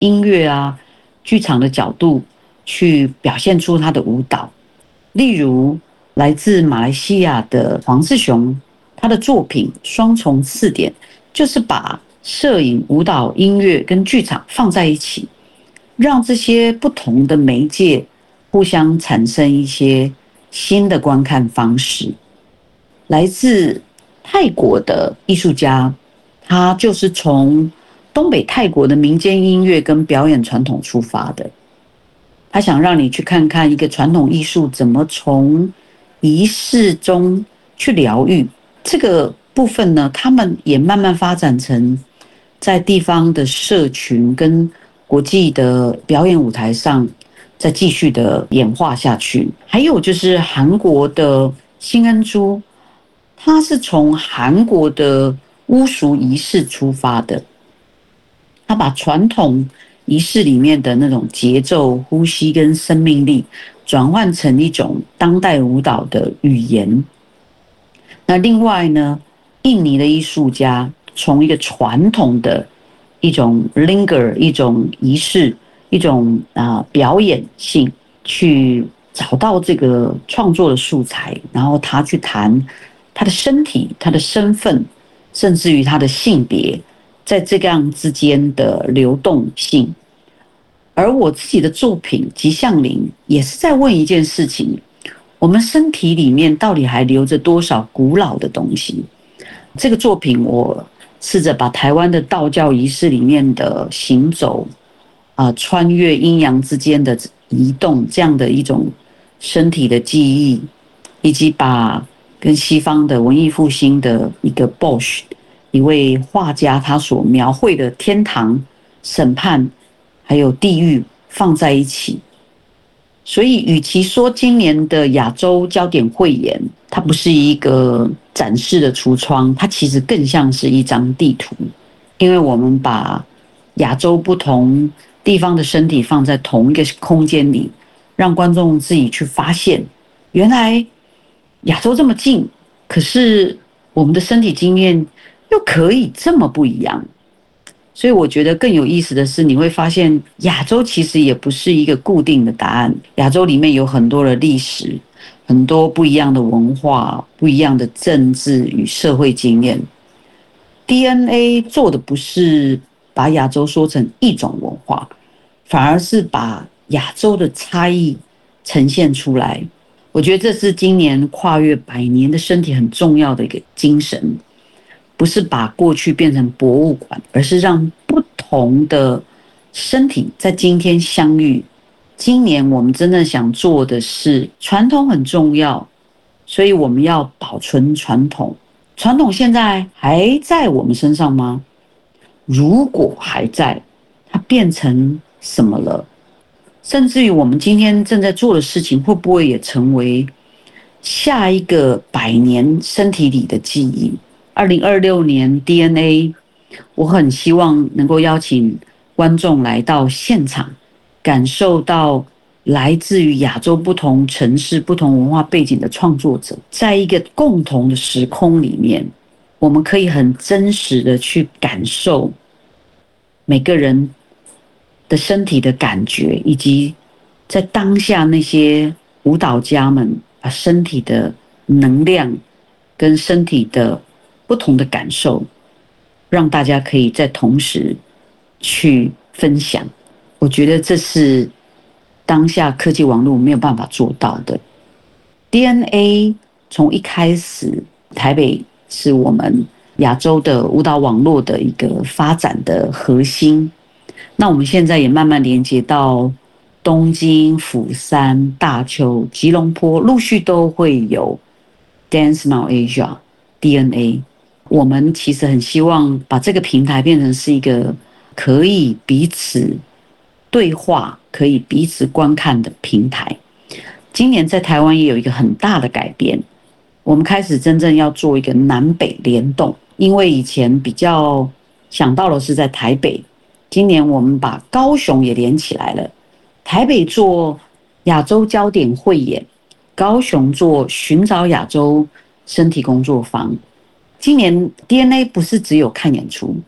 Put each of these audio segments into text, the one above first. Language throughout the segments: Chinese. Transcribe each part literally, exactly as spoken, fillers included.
音乐啊、剧场的角度去表现出他的舞蹈。例如，来自马来西亚的黄志雄，他的作品《双重刺点》就是把摄影、舞蹈、音乐跟剧场放在一起，让这些不同的媒介互相产生一些新的观看方式。来自泰国的艺术家，他就是从东北泰国的民间音乐跟表演传统出发的。他想让你去看看一个传统艺术怎么从仪式中去疗愈。这个部分呢，他们也慢慢发展成在地方的社群跟国际的表演舞台上再继续的演化下去。还有就是韩国的辛恩珠，他是从韩国的巫俗仪式出发的，他把传统仪式里面的那种节奏、呼吸跟生命力，转换成一种当代舞蹈的语言。那另外呢，印尼的艺术家从一个传统的一种 linger、一种仪式、一种啊、呃、表演性，去找到这个创作的素材，然后他去谈他的身体、他的身份，甚至于他的性别，在这样之间的流动性。而我自己的作品《吉祥林》也是在问一件事情：我们身体里面到底还留着多少古老的东西？这个作品我试着把台湾的道教仪式里面的行走啊、呃，穿越阴阳之间的移动这样的一种身体的记忆，以及把跟西方的文艺复兴的一个 Bosch 一位画家他所描绘的天堂、审判还有地狱放在一起。所以，与其说今年的亚洲焦点汇演，它不是一个展示的橱窗，它其实更像是一张地图，因为我们把亚洲不同地方的身体放在同一个空间里，让观众自己去发现，原来亚洲这么近，可是我们的身体经验又可以这么不一样。所以我觉得更有意思的是，你会发现亚洲其实也不是一个固定的答案。亚洲里面有很多的历史，很多不一样的文化，不一样的政治与社会经验。D N A 做的不是把亚洲说成一种文化，反而是把亚洲的差异呈现出来。我觉得这是今年跨越百年的身体很重要的一个精神。不是把过去变成博物馆，而是让不同的身体在今天相遇。今年我们真正想做的是，传统很重要，所以我们要保存传统。传统现在还在我们身上吗？如果还在，它变成什么了？甚至于我们今天正在做的事情，会不会也成为下一个百年身体里的记忆？二零二六年 D N A， 我很希望能够邀请观众来到现场，感受到来自于亚洲不同城市、不同文化背景的创作者，在一个共同的时空里面，我们可以很真实的去感受每个人的身体的感觉，以及在当下那些舞蹈家们把身体的能量跟身体的不同的感受，让大家可以在同时去分享。我觉得这是当下科技网络没有办法做到的。D N A 从一开始，台北是我们亚洲的舞蹈网络的一个发展的核心。那我们现在也慢慢连接到东京、釜山、大邱、吉隆坡，陆续都会有 Dance Now Asia D N A。我们其实很希望把这个平台变成是一个可以彼此对话、可以彼此观看的平台。今年在台湾也有一个很大的改变，我们开始真正要做一个南北联动，因为以前比较想到的是在台北，今年我们把高雄也连起来了，台北做亚洲焦点汇演，高雄做寻找亚洲身体工作坊。今年 D N A 不是只有看演出，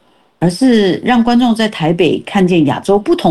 而是让观众在台北看见亚洲不同